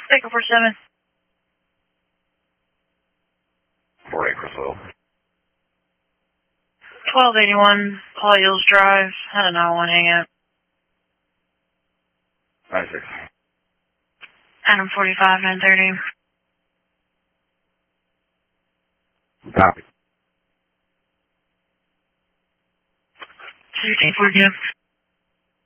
Echo 47. 4 acres low. 1281 Paul Hills Drive. Had a 911 hangout. 96. Adam 45, 930. Copy. 1642.